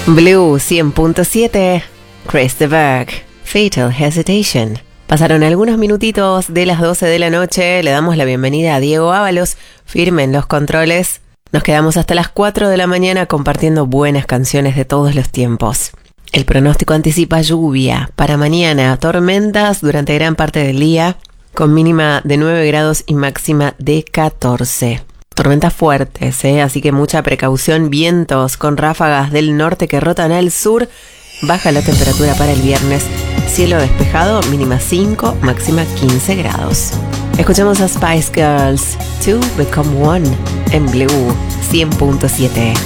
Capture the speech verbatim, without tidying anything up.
Blue cien punto siete, Chris de Burgh, Fatal Hesitation. Pasaron algunos minutitos de las doce de la noche, le damos la bienvenida a Diego Ábalos, firme en los controles. Nos quedamos hasta las cuatro de la mañana compartiendo buenas canciones de todos los tiempos. El pronóstico anticipa lluvia para mañana, tormentas durante gran parte del día, con mínima de nueve grados y máxima de catorce. Tormentas fuertes, ¿eh? Así que mucha precaución, vientos con ráfagas del norte que rotan al sur. Baja la temperatura para el viernes, cielo despejado, mínima cinco, máxima quince grados. Escuchamos a Spice Girls, Two Become One, en Blue cien punto siete.